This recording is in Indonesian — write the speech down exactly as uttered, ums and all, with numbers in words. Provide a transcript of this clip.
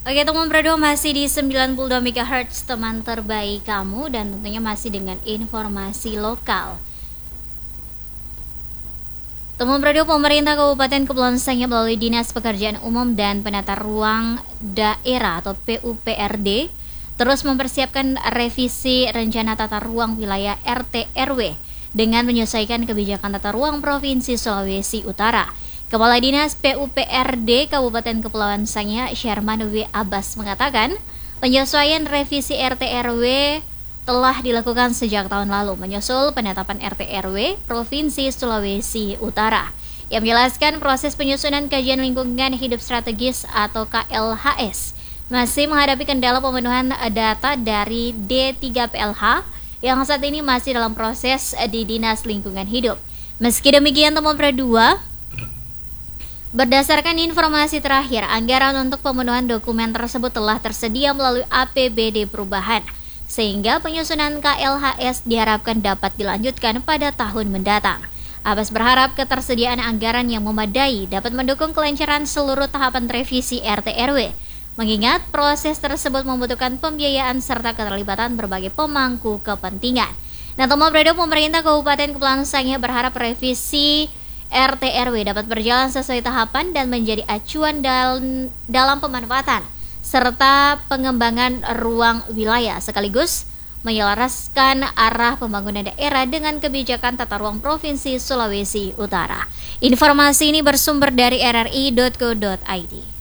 Oke teman berdua, masih di sembilan puluh dua megahertz teman terbaik kamu, dan tentunya masih dengan informasi lokal. Teman berdua, pemerintah Kabupaten Kepulauan Sangihe melalui Dinas Pekerjaan Umum dan Penata Ruang Daerah atau P U P R D terus mempersiapkan revisi rencana tata ruang wilayah R T R W dengan menyesuaikan kebijakan tata ruang Provinsi Sulawesi Utara. Kepala Dinas P U P R D Kabupaten Kepulauan Sangihe, Sherman W. Abbas, mengatakan penyesuaian revisi R T R W telah dilakukan sejak tahun lalu menyusul penetapan R T R W Provinsi Sulawesi Utara. Yang menjelaskan proses penyusunan kajian lingkungan hidup strategis atau K L H S masih menghadapi kendala pemenuhan data dari D tiga P L H yang saat ini masih dalam proses di Dinas Lingkungan Hidup. Meski demikian, teman berdua, berdasarkan informasi terakhir, anggaran untuk pemenuhan dokumen tersebut telah tersedia melalui A P B D perubahan, sehingga penyusunan K L H S diharapkan dapat dilanjutkan pada tahun mendatang. Abbas berharap ketersediaan anggaran yang memadai dapat mendukung kelancaran seluruh tahapan revisi R T R W, mengingat proses tersebut membutuhkan pembiayaan serta keterlibatan berbagai pemangku kepentingan. Nah, teman berdua, pemerintah Kabupaten Kepulauan Sangihe berharap revisi R T R W dapat berjalan sesuai tahapan dan menjadi acuan dalam, dalam pemanfaatan serta pengembangan ruang wilayah, sekaligus menyelaraskan arah pembangunan daerah dengan kebijakan tata ruang Provinsi Sulawesi Utara. Informasi ini bersumber dari r r i titik co titik i d.